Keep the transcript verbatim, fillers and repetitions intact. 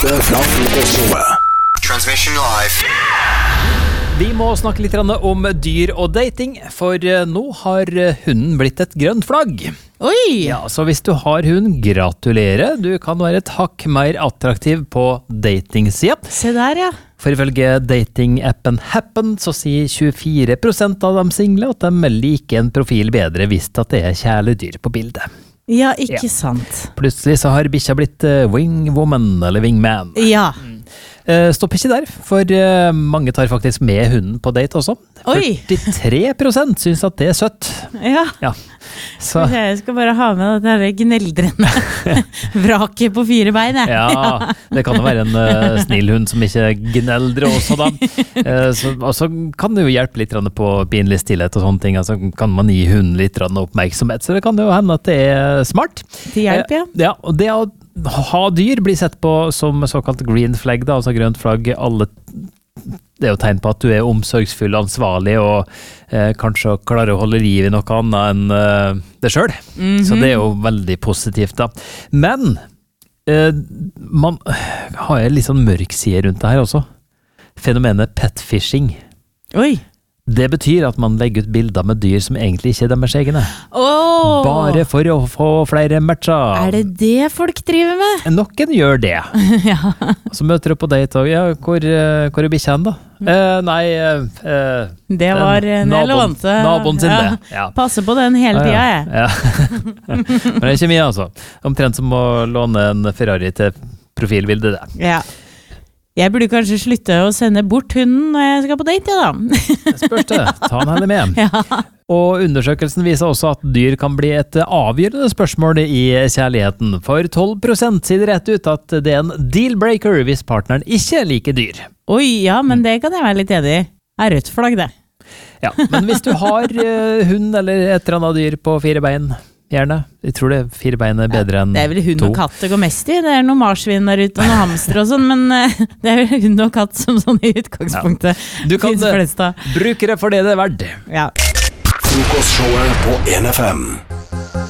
beste fra frokostshowet. Transmission live. Vi må snakke litt om dyr og dating, for nå har hunden blitt et grønt flagg. Oi! Ja, så hvis du har hund, gratulerer. Du kan være et hakk mer attraktiv på datingsida. Se der, ja. For ifølge datingappen Happen så sier tjuefire prosent av de single at de liker en profil bedre hvis at det er kjæledyr på bildet. Ja, ikke Ja. sant. Plutselig så har bikkja blitt uh, wingwoman eller wingman. Ja. Uh, stopp ikke der, for uh, mange tar faktisk med hunden på date også. Oi. førtitre prosent synes at det er søtt. Ja. Ja. Så, Jeg skal bare ha med dette her gneldrende vraket på fire bein, jeg. ja, det kan jo være en uh, snill hund som ikke gneldrer også da. Uh, så, og så kan det jo hjelpe litt på pinlig stillhet og sånne ting. Altså kan man gi hunden litt oppmerksomhet, så det kan jo hende at det er smart. Til hjelp, ja. Uh, ja, og det å ha dyr blir sett på som såkalt green flag, da, altså grønt flagg. Alle, det er jo tegn på at du er omsorgsfull, ansvarlig og eh, kanskje klarer å holde liv i noe annet enn eh, det selv. Mm-hmm. Så det er jo veldig positivt da. Men eh, man har en litt sånn mørk side rundt det her også. Fenomenet petfishing. Oi. Det betyr at man legger ut bilder med dyr som egentlig ikke er deres egne. Åh! Bare for å få flere matcher. Er det det folk driver med? Noen gjør det. Ja. Så møter du på date og, ja, hvor, eh, hvor er bikkja hen da? Eh, nei, eh, Det var en naboen, lånte. naboen sin det. Ja. Passer på den hele tida, jeg. Ja. Ja. Men det er ikke mye altså. Omtrent som å låne en Ferrari til profilbildet det. Ja. Jeg burde kanskje slutte å sende bort hunden når jeg skal på date, ja da. Spørs det, ta den heller med. Ja. Og undersøkelsen viser også at dyr kan bli et avgjørende spørsmål i kjærligheten. For tolv prosent sier det rett ut at det er en dealbreaker hvis partneren ikke liker dyr. Oi, ja, men det kan jeg være litt enig i. Det er rødt flagg, det. Ja, men hvis du har uh, hund eller et eller annet dyr på fire bein, gjerne. Jeg tror det fire bein er bedre enn to. Det er vel hund og katt det går mest i. Det er noen marsvin der ute og noen hamster og sånn, men uh, det er vel hund og katt som sånn i utgangspunktet. Ja. Du kan finnes flest av. bruke det for det det er verdt. Ja. Frokostshowet på en F M.